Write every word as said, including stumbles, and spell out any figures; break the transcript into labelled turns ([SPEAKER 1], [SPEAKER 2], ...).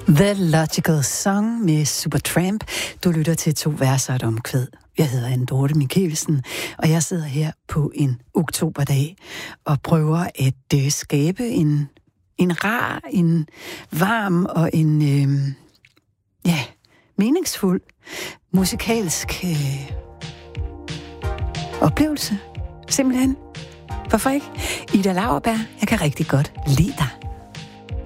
[SPEAKER 1] The Logical Song med Supertramp. Du lytter til To verser og et omkvæd. Jeg hedder Anne Dorte Michelsen, og jeg sidder her på en oktoberdag og prøver at øh, skabe en, en rar, en varm og en øh, ja, meningsfuld musikalsk øh, oplevelse. Simpelthen. Hvorfor ikke? Ida Lauerberg, jeg kan rigtig godt lide dig.